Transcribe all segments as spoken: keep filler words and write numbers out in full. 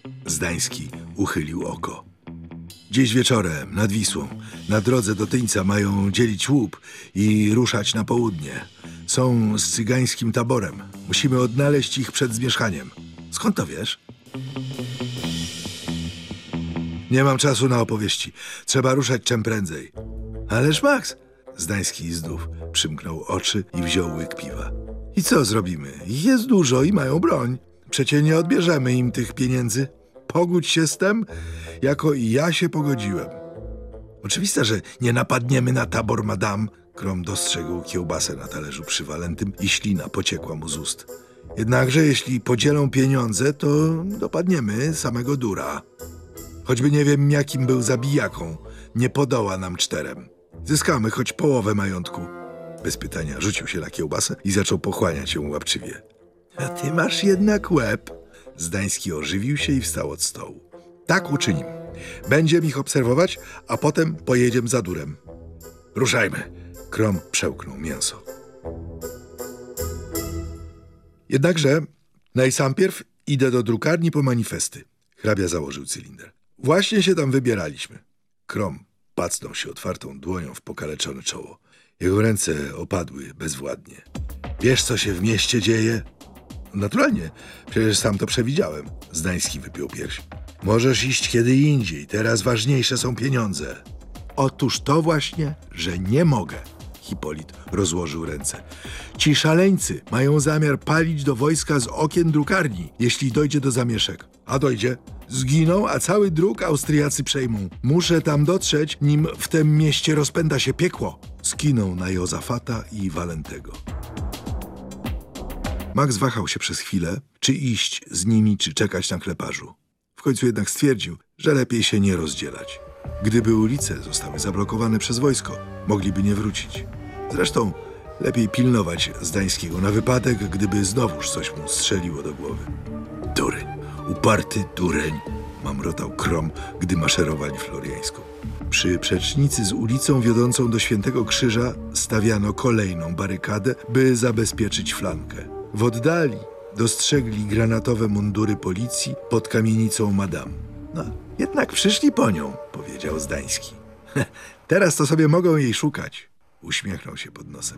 Zdański uchylił oko. Dziś wieczorem, nad Wisłą, na drodze do Tyńca mają dzielić łup i ruszać na południe. Są z cygańskim taborem. Musimy odnaleźć ich przed zmierzchaniem. Skąd to wiesz? Nie mam czasu na opowieści. Trzeba ruszać czym prędzej. Ależ Max! Zdański znów przymknął oczy i wziął łyk piwa. I co zrobimy? Ich jest dużo i mają broń. Przecie nie odbierzemy im tych pieniędzy. Pogódź się z tym, jako i ja się pogodziłem. Oczywiste, że nie napadniemy na tabor madame. Krom dostrzegł kiełbasę na talerzu przy Walentym i ślina pociekła mu z ust. Jednakże jeśli podzielą pieniądze, to dopadniemy samego dura. Choćby nie wiem, jakim był zabijaką, nie podoła nam czterem. Zyskamy choć połowę majątku. Bez pytania rzucił się na kiełbasę i zaczął pochłaniać ją łapczywie. A ty masz jednak łeb. Zdański ożywił się i wstał od stołu. Tak uczynimy. Będziemy ich obserwować, a potem pojedziemy za durem. Ruszajmy. Krom przełknął mięso. Jednakże najsampierw idę do drukarni po manifesty. Hrabia założył cylinder. Właśnie się tam wybieraliśmy. Krom pacnął się otwartą dłonią w pokaleczone czoło. Jego ręce opadły bezwładnie. Wiesz, co się w mieście dzieje? Naturalnie, przecież sam to przewidziałem. Zdański wypiął pierś. Możesz iść kiedy indziej, teraz ważniejsze są pieniądze. Otóż to właśnie, że nie mogę. Hipolit rozłożył ręce. Ci szaleńcy mają zamiar palić do wojska z okien drukarni, jeśli dojdzie do zamieszek. A dojdzie. Zginą, a cały druk Austriacy przejmą. Muszę tam dotrzeć, nim w tym mieście rozpęta się piekło. Skinął na Jozafata i Walentego. Max wahał się przez chwilę, czy iść z nimi, czy czekać na kleparzu. W końcu jednak stwierdził, że lepiej się nie rozdzielać. Gdyby ulice zostały zablokowane przez wojsko, mogliby nie wrócić. Zresztą lepiej pilnować Zdańskiego na wypadek, gdyby znowuż coś mu strzeliło do głowy. Dureń, uparty dureń, mamrotał Krom, gdy maszerowali Floriańską. Przy przecznicy z ulicą wiodącą do Świętego Krzyża stawiano kolejną barykadę, by zabezpieczyć flankę. W oddali dostrzegli granatowe mundury policji pod kamienicą madame. No, jednak przyszli po nią, powiedział Zdański. Teraz to sobie mogą jej szukać. Uśmiechnął się pod nosem.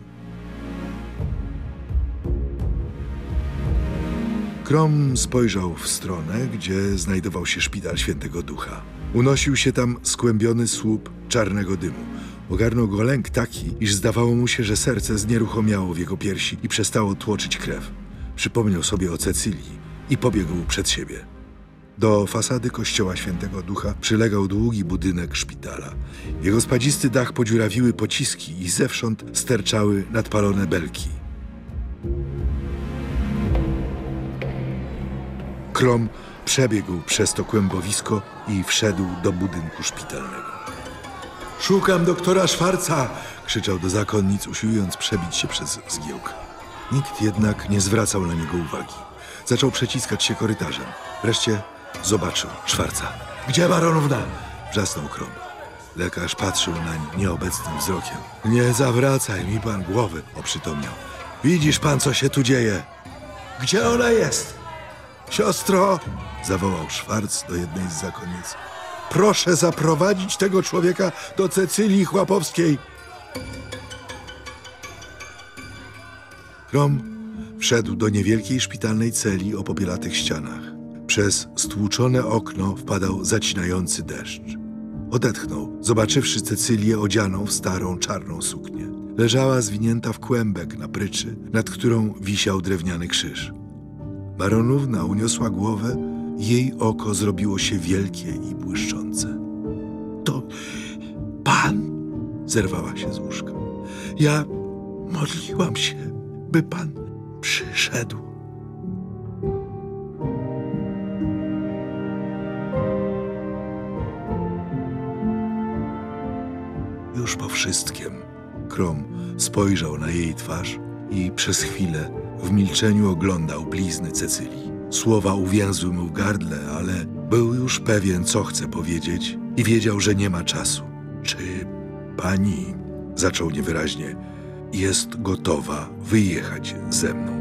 Krom spojrzał w stronę, gdzie znajdował się szpital Świętego Ducha. Unosił się tam skłębiony słup czarnego dymu. Ogarnął go lęk taki, iż zdawało mu się, że serce znieruchomiało w jego piersi i przestało tłoczyć krew. Przypomniał sobie o Cecylii i pobiegł przed siebie. Do fasady kościoła Świętego Ducha przylegał długi budynek szpitala. Jego spadzisty dach podziurawiły pociski i zewsząd sterczały nadpalone belki. Krom przebiegł przez to kłębowisko i wszedł do budynku szpitalnego. Szukam doktora Szwarca! Krzyczał do zakonnic, usiłując przebić się przez zgiełk. Nikt jednak nie zwracał na niego uwagi. Zaczął przeciskać się korytarzem. Wreszcie zobaczył Szwarca. Gdzie baronówna? Wrzasnął Krom. Lekarz patrzył nań nieobecnym wzrokiem. Nie zawracaj mi pan głowy, oprzytomniał. Widzisz pan, co się tu dzieje? Gdzie ona jest? Siostro, zawołał Szwarc do jednej z zakonnic. Proszę zaprowadzić tego człowieka do Cecylii Chłapowskiej. Krom wszedł do niewielkiej szpitalnej celi o popielatych ścianach. Przez stłuczone okno wpadał zacinający deszcz. Odetchnął, zobaczywszy Cecylię odzianą w starą, czarną suknię. Leżała zwinięta w kłębek na pryczy, nad którą wisiał drewniany krzyż. Baronówna uniosła głowę, jej oko zrobiło się wielkie i błyszczące. To pan? Zerwała się z łóżka. Ja modliłam się, by pan przyszedł. Już po wszystkim Krom spojrzał na jej twarz i przez chwilę w milczeniu oglądał blizny Cecylii. Słowa uwięzły mu w gardle, ale był już pewien, co chce powiedzieć i wiedział, że nie ma czasu. Czy pani, zaczął niewyraźnie, jest gotowa wyjechać ze mną?